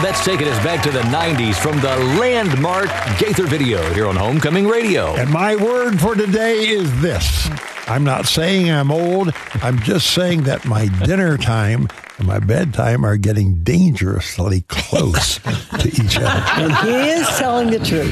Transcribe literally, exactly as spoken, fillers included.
that's taking us back to the nineties from the landmark Gaither video here on Homecoming Radio. And my word for today is this. I'm not saying I'm old. I'm just saying that my dinner time and my bedtime are getting dangerously close to each other. And he is telling the truth.